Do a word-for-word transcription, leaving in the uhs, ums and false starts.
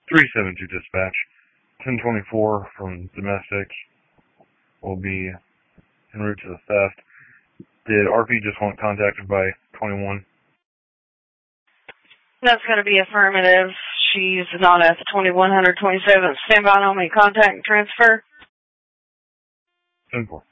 three seven two dispatch. ten twenty-four from domestic will be en route to the theft. Did R P just want contacted by twenty-one? That's going to be affirmative. She's not at the twenty-one twenty-seven. Stand by on me. Contact and transfer. ten four.